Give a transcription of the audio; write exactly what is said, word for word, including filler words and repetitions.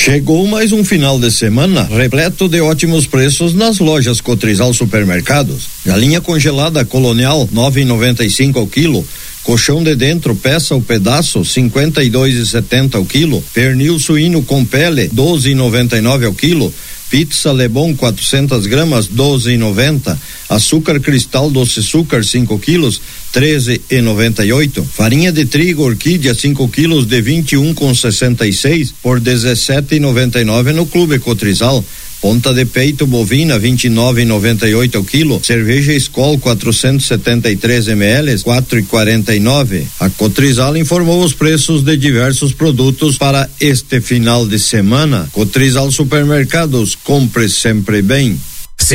Chegou mais um final de semana repleto de ótimos preços nas lojas Cotrizal Supermercados. Galinha congelada Colonial nove e noventa e cinco ao quilo. Colchão de dentro, peça ou pedaço, cinquenta e dois e setenta ao quilo. Pernil suíno com pele, doze e noventa e nove ao quilo. Pizza Lebon quatrocentas gramas, doze e noventa. Açúcar cristal doce açúcar cinco quilos, treze e noventa e oito. Farinha de trigo orquídea cinco quilos de vinte e um com sessenta e seis por dezessete e noventa e nove no Clube Cotrizal. Ponta de peito bovina vinte e nove e noventa e oito ao quilo. Cerveja Skol quatrocentos e setenta e três mililitros, quatro e quarenta e nove. A Cotrizal informou os preços de diversos produtos para este final de semana. Cotrizal Supermercados, compre sempre bem.